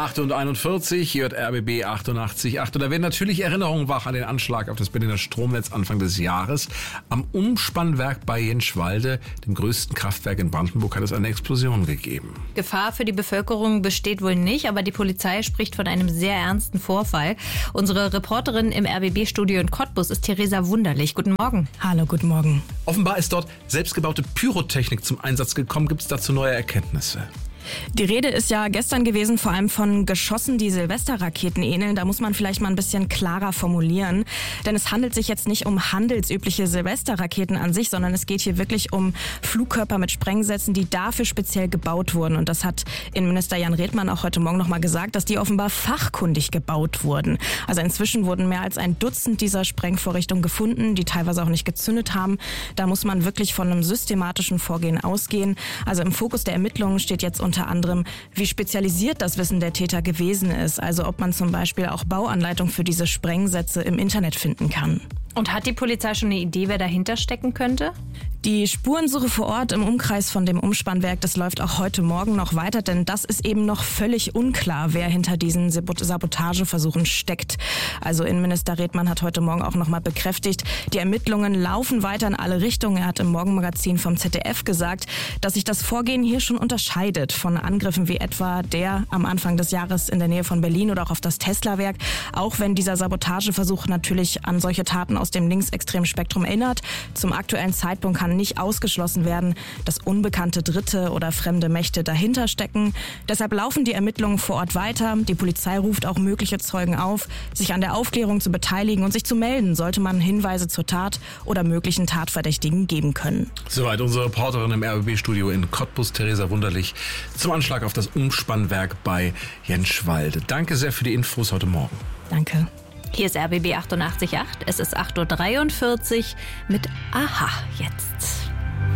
8:41, hier hört RBB 88.8. Und da werden natürlich Erinnerungen wach an den Anschlag auf das Berliner Stromnetz Anfang des Jahres. Am Umspannwerk bei Jenschwalde, dem größten Kraftwerk in Brandenburg, hat es eine Explosion gegeben. Gefahr für die Bevölkerung besteht wohl nicht, aber die Polizei spricht von einem sehr ernsten Vorfall. Unsere Reporterin im RBB-Studio in Cottbus ist Theresa Wunderlich. Guten Morgen. Hallo, guten Morgen. Offenbar ist dort selbstgebaute Pyrotechnik zum Einsatz gekommen. Gibt es dazu neue Erkenntnisse? Die Rede ist ja gestern gewesen vor allem von Geschossen, die Silvesterraketen ähneln. Da muss man vielleicht mal ein bisschen klarer formulieren. Denn es handelt sich jetzt nicht um handelsübliche Silvesterraketen an sich, sondern es geht hier wirklich um Flugkörper mit Sprengsätzen, die dafür speziell gebaut wurden. Und das hat Innenminister Jan Redmann auch heute Morgen nochmal gesagt, dass die offenbar fachkundig gebaut wurden. Also inzwischen wurden mehr als ein Dutzend dieser Sprengvorrichtungen gefunden, die teilweise auch nicht gezündet haben. Da muss man wirklich von einem systematischen Vorgehen ausgehen. Also im Fokus der Ermittlungen steht jetzt unter anderem, wie spezialisiert das Wissen der Täter gewesen ist. Also ob man zum Beispiel auch Bauanleitung für diese Sprengsätze im Internet finden kann. Und hat die Polizei schon eine Idee, wer dahinter stecken könnte? Die Spurensuche vor Ort im Umkreis von dem Umspannwerk, das läuft auch heute Morgen noch weiter, denn das ist eben noch völlig unklar, wer hinter diesen Sabotageversuchen steckt. Also Innenminister Redmann hat heute Morgen auch nochmal bekräftigt, die Ermittlungen laufen weiter in alle Richtungen. Er hat im Morgenmagazin vom ZDF gesagt, dass sich das Vorgehen hier schon unterscheidet von Angriffen wie etwa der am Anfang des Jahres in der Nähe von Berlin oder auch auf das Tesla-Werk, auch wenn dieser Sabotageversuch natürlich an solche Taten aus dem linksextremen Spektrum erinnert. Zum aktuellen Zeitpunkt kann nicht ausgeschlossen werden, dass unbekannte Dritte oder fremde Mächte dahinter stecken. Deshalb laufen die Ermittlungen vor Ort weiter. Die Polizei ruft auch mögliche Zeugen auf, sich an der Aufklärung zu beteiligen und sich zu melden, sollte man Hinweise zur Tat oder möglichen Tatverdächtigen geben können. Soweit unsere Reporterin im RBB-Studio in Cottbus, Theresa Wunderlich, zum Anschlag auf das Umspannwerk bei Jenschwalde. Danke sehr für die Infos heute Morgen. Danke. Hier ist RBB 88.8. Es ist 8:43 Uhr mit Aha jetzt.